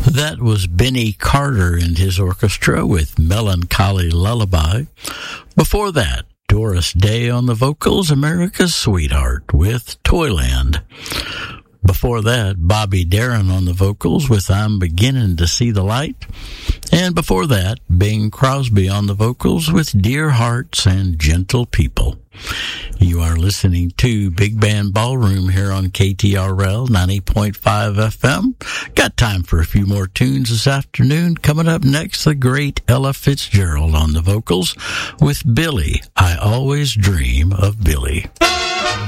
That was Benny Carter and his orchestra with Melancholy Lullaby. Before that, Doris Day on the vocals, America's Sweetheart with Toyland. Before that, Bobby Darin on the vocals with I'm Beginning to See the Light. And before that, Bing Crosby on the vocals with Dear Hearts and Gentle People. You are listening to Big Band Ballroom here on KTRL 90.5 FM. Got time for a few more tunes this afternoon. Coming up next, the great Ella Fitzgerald on the vocals with Billy, I Always Dream of Billy.